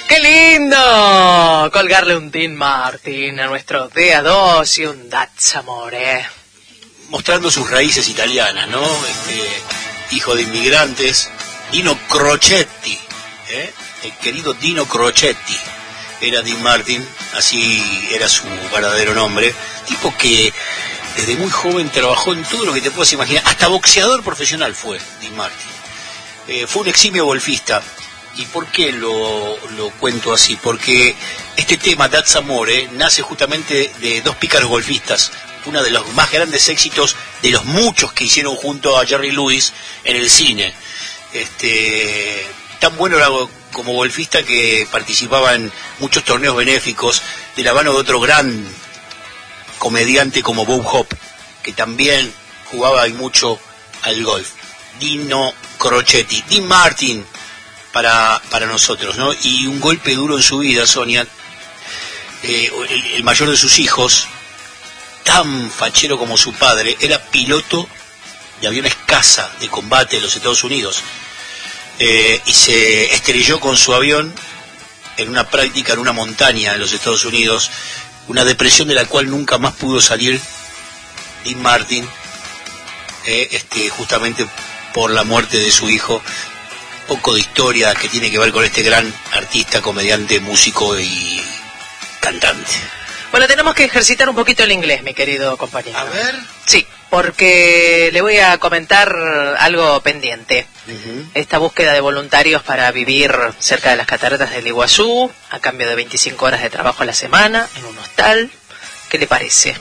¡Qué lindo! Colgarle un Dean Martin a nuestro Deados y un That's Amore. Mostrando sus raíces italianas, ¿no? Hijo de inmigrantes, Dino Crocetti, el querido Dino Crocetti, era Dean Martin, así era su verdadero nombre, tipo que desde muy joven trabajó en todo lo que te puedas imaginar, hasta boxeador profesional fue Dean Martin, fue un eximio golfista. ¿Y por qué lo cuento así? Porque este tema, That's Amore, nace justamente de dos pícaros golfistas, uno de los más grandes éxitos de los muchos que hicieron junto a Jerry Lewis en el cine. Tan bueno era como golfista que participaba en muchos torneos benéficos de la mano de otro gran comediante como Bob Hope, que también jugaba y mucho al golf. Dino Crocetti, Dean Martin para nosotros, ¿no? Y un golpe duro en su vida, Sonia. El mayor de sus hijos, tan fachero como su padre, era piloto de aviones caza de combate de los Estados Unidos, y se estrelló con su avión en una práctica en una montaña de los Estados Unidos, una depresión de la cual nunca más pudo salir Dean Martin, justamente por la muerte de su hijo. Poco de historia que tiene que ver con este gran artista, comediante, músico y cantante. Bueno, tenemos que ejercitar un poquito el inglés, mi querido compañero. A ver. Sí, porque le voy a comentar algo pendiente. Esta búsqueda de voluntarios para vivir cerca de las cataratas del Iguazú, a cambio de 25 horas de trabajo a la semana, en un hostal. ¿Qué le parece?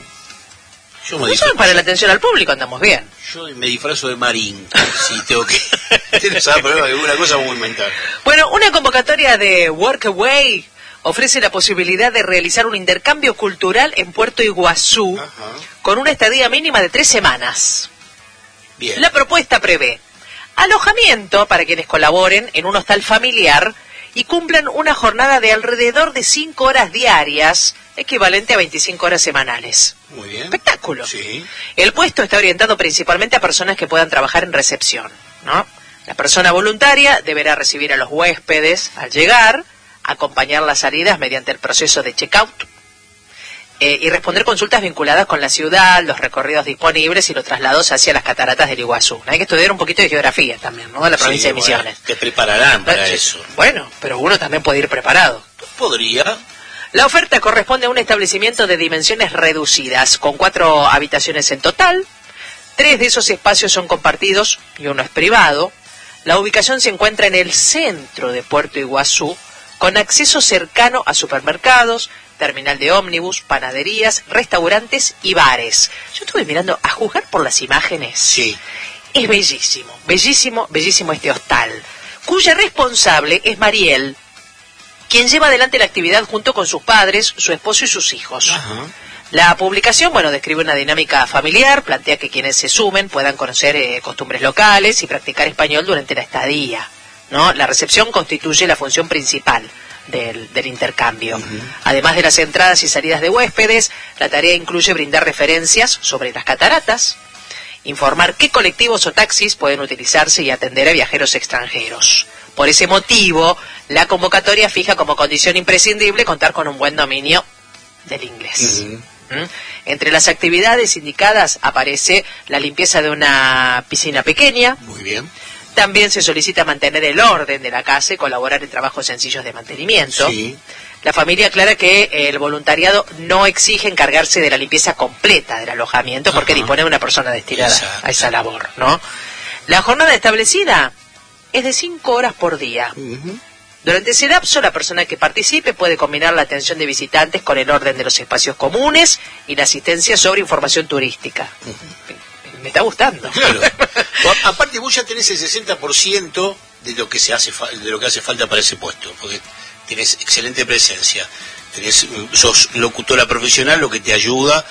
Para la atención al público andamos bien. Yo me disfrazo de marín, si tengo que... Tienes alguna cosa muy mental. Bueno, una convocatoria de Workaway ofrece la posibilidad de realizar un intercambio cultural en Puerto Iguazú, con una estadía mínima de 3 semanas. Bien. La propuesta prevé alojamiento para quienes colaboren en un hostal familiar y cumplan una jornada de alrededor de 5 horas diarias, equivalente a 25 horas semanales. Muy bien. Espectáculo. Sí. El puesto está orientado principalmente a personas que puedan trabajar en recepción, ¿no? La persona voluntaria deberá recibir a los huéspedes al llegar, acompañar las salidas mediante el proceso de check-out, y responder consultas vinculadas con la ciudad, los recorridos disponibles y los traslados hacia las cataratas del Iguazú. Hay que estudiar un poquito de geografía también, ¿no? De la provincia de Misiones. Te prepararán para eso. Bueno, pero uno también puede ir preparado. Podría. La oferta corresponde a un establecimiento de dimensiones reducidas, con 4 habitaciones en total. 3 de esos espacios son compartidos y uno es privado. La ubicación se encuentra en el centro de Puerto Iguazú, con acceso cercano a supermercados, terminal de ómnibus, panaderías, restaurantes y bares. Yo estuve mirando, a juzgar por las imágenes. Sí. Es bellísimo, bellísimo, bellísimo este hostal, cuya responsable es Mariel, quien lleva adelante la actividad junto con sus padres, su esposo y sus hijos. La publicación, describe una dinámica familiar, plantea que quienes se sumen puedan conocer costumbres locales y practicar español durante la estadía, ¿no? La recepción constituye la función principal del intercambio. Además de las entradas y salidas de huéspedes, la tarea incluye brindar referencias sobre las cataratas, informar qué colectivos o taxis pueden utilizarse y atender a viajeros extranjeros. Por ese motivo, la convocatoria fija como condición imprescindible contar con un buen dominio del inglés. Entre las actividades indicadas aparece la limpieza de una piscina pequeña. Muy bien. También se solicita mantener el orden de la casa y colaborar en trabajos sencillos de mantenimiento. Sí. La familia aclara que el voluntariado no exige encargarse de la limpieza completa del alojamiento porque dispone de una persona destinada a esa labor, ¿no? La jornada establecida es de 5 horas por día. Durante ese lapso, la persona que participe puede combinar la atención de visitantes con el orden de los espacios comunes y la asistencia sobre información turística. Me está gustando. Claro. Aparte vos ya tenés el 60% de lo que hace falta para ese puesto, porque tenés excelente presencia, sos locutora profesional, lo que te ayuda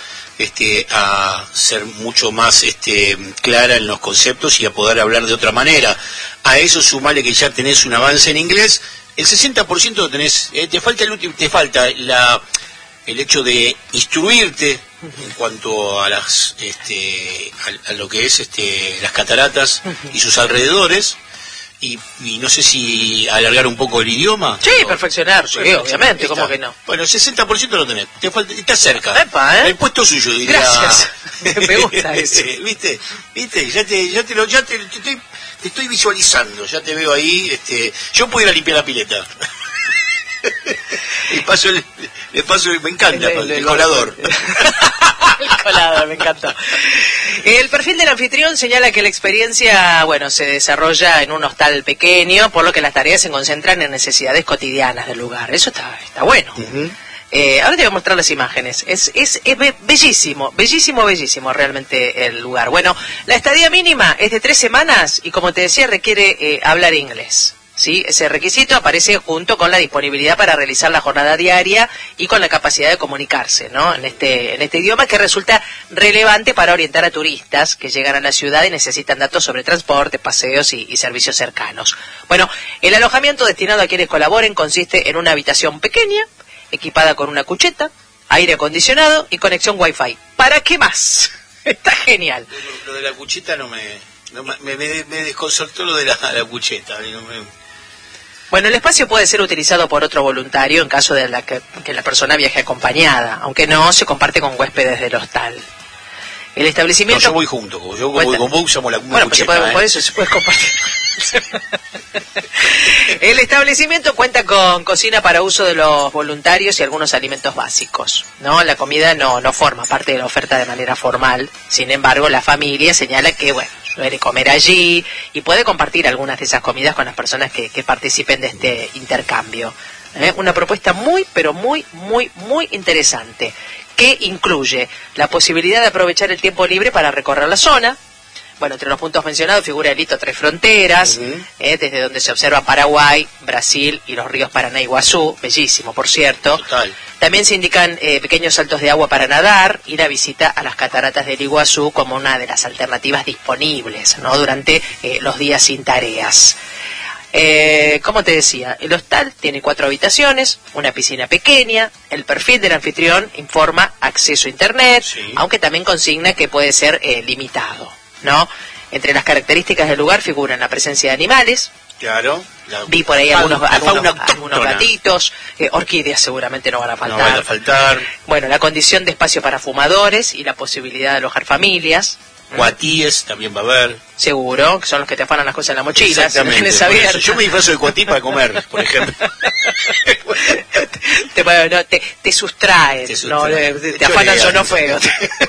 a ser mucho más clara en los conceptos y a poder hablar de otra manera. A eso sumale que ya tenés un avance en inglés, el 60% lo tenés, te falta el hecho de instruirte en cuanto a las a lo que es las cataratas y sus alrededores, y no sé si alargar un poco el idioma. Sí, perfeccionar, sí, obviamente, ¿cómo que no? Bueno, 60% lo tenés, está cerca. Epa, el puesto suyo, diría. Gracias, me gusta eso. ¿Viste? Ya te estoy visualizando, ya te veo ahí. Yo puedo ir a limpiar la pileta. Le paso, me encanta el colador. El colador, me encantó. El perfil del anfitrión señala que la experiencia, se desarrolla en un hostal pequeño, por lo que las tareas se concentran en necesidades cotidianas del lugar. Eso está bueno. Uh-huh. Ahora te voy a mostrar las imágenes. Es bellísimo, bellísimo, bellísimo realmente el lugar. Bueno, la estadía mínima es de 3 semanas y, como te decía, requiere hablar inglés. ¿Sí? Ese requisito aparece junto con la disponibilidad para realizar la jornada diaria y con la capacidad de comunicarse, ¿no? en este idioma, que resulta relevante para orientar a turistas que llegan a la ciudad y necesitan datos sobre transporte, paseos y servicios cercanos. Bueno, el alojamiento destinado a quienes colaboren consiste en una habitación pequeña, equipada con una cucheta, aire acondicionado y conexión Wi-Fi. ¿Para qué más? Está genial. Lo de la cucheta me desconcertó, lo de la cucheta. Bueno, el espacio puede ser utilizado por otro voluntario en caso de que la persona viaje acompañada, aunque no se comparte con huéspedes del hostal. El establecimiento... No, yo voy junto, yo voy con vos, usamos la cucheta. Por eso se puede compartir. El establecimiento cuenta con cocina para uso de los voluntarios y algunos alimentos básicos, ¿no? La comida no forma parte de la oferta de manera formal. Sin embargo, la familia señala que, suele comer allí y puede compartir algunas de esas comidas con las personas que participen de este intercambio. Una propuesta muy, pero muy, muy, muy interesante, que incluye la posibilidad de aprovechar el tiempo libre para recorrer la zona. Bueno, entre los puntos mencionados figura el hito Tres Fronteras, desde donde se observa Paraguay, Brasil y los ríos Paraná y Iguazú, bellísimo, por cierto. Total. También se indican pequeños saltos de agua para nadar y la visita a las cataratas del Iguazú como una de las alternativas disponibles, ¿no? Durante los días sin tareas. Como te decía, el hostal tiene 4 habitaciones, una piscina pequeña, el perfil del anfitrión informa acceso a internet, sí, aunque también consigna que puede ser limitado, ¿no? Entre las características del lugar figuran la presencia de animales. Claro. Vi por ahí algunos gatitos, orquídeas seguramente no van a faltar. No van a faltar. Bueno, la condición de espacio para fumadores y la posibilidad de alojar familias. Cuatíes también va a haber. Seguro, que son los que te afanan las cosas en la mochila. Exactamente. Yo me disfrazo de cuatí para comer, por ejemplo. Te sustraes, ¿no? Te afanan, sonó feo.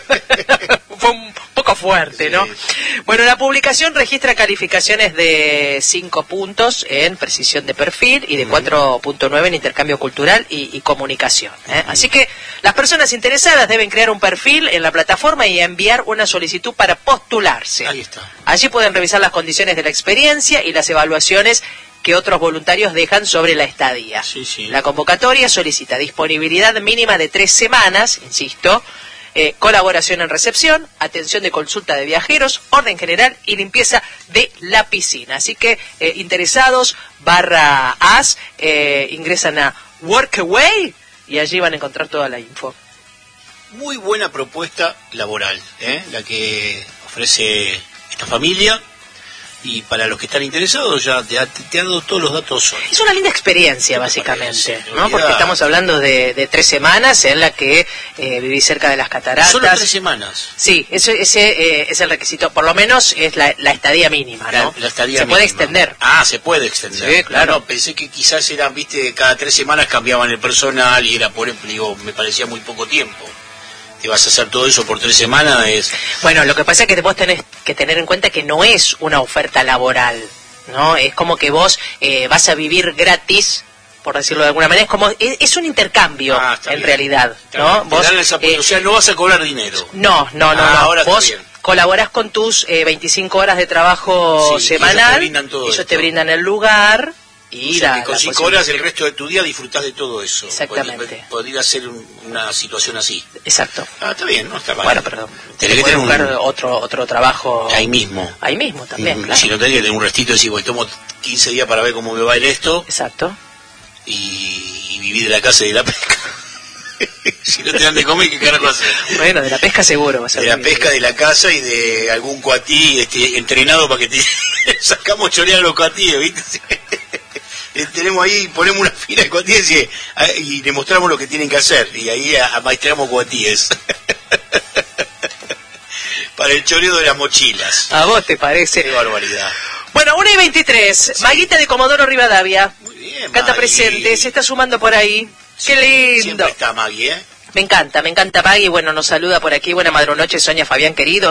Fue un poco fuerte, sí, ¿no? Bueno, la publicación registra calificaciones de 5 puntos en precisión de perfil y de 4.9 en intercambio cultural y comunicación, ¿eh? Así que las personas interesadas deben crear un perfil en la plataforma y enviar una solicitud para postularse. Ahí está. Allí pueden revisar las condiciones de la experiencia y las evaluaciones que otros voluntarios dejan sobre la estadía. Sí, sí. La convocatoria solicita disponibilidad mínima de 3 semanas, insisto, colaboración en recepción, atención de consulta de viajeros, orden general y limpieza de la piscina. Así que interesados, /as, ingresan a Workaway y allí van a encontrar toda la info. Muy buena propuesta laboral, la que ofrece esta familia. Y para los que están interesados, ya te ha dado todos los datos. Es una linda experiencia, básicamente, ¿no? Porque estamos hablando de 3 semanas en la que viví cerca de las cataratas. ¿Solo 3 semanas? Sí, ese es el requisito. Por lo menos es la estadía mínima, ¿no? La estadía mínima. Puede extender. Ah, se puede extender. Sí, claro. No, pensé que quizás eran, cada 3 semanas cambiaban el personal y era por ejemplo, me parecía muy poco tiempo. ¿Te vas a hacer todo eso por 3 semanas? Bueno, lo que pasa es que vos tenés que tener en cuenta que no es una oferta laboral, ¿no? Es como que vos vas a vivir gratis, por decirlo de alguna manera. Es un intercambio, en realidad, ¿no? Vos, o sea, no vas a cobrar dinero. No. Vos colaborás con tus 25 horas de trabajo semanal. Ellos te brindan el lugar. Y o sea, que con 5 horas el resto de tu día disfrutás de todo eso. Exactamente. Podría ser una situación así. Exacto. Está bien, no está mal. Bueno, pero tenés que tener buscar otro trabajo. Ahí mismo. Ahí mismo también, claro. Si no tenés que tener un restito y decir, voy, tomo 15 días para ver cómo me va en esto. Exacto. Y vivir de la casa y de la pesca. Si no te dan de comer, ¿qué carajo hacer? Bueno, de la pesca seguro va a ser. De la pesca de la casa y de algún cuatí entrenado para que te sacamos chorear a los cuatíes, ¿viste? Tenemos ahí, ponemos una fila de cuatíes y le mostramos lo que tienen que hacer. Y ahí amaestramos cuatíes. Para el choreo de las mochilas. ¿A vos te parece? Qué barbaridad. Bueno, 1:23. Sí. Maguita de Comodoro Rivadavia. Muy bien, Canta Maggie. presente, se está sumando por ahí. Qué lindo. Siempre está Maggie, ¿eh? Me encanta Maggie. Bueno, nos saluda por aquí. Buena madrunoche, Sonia Fabián, querido.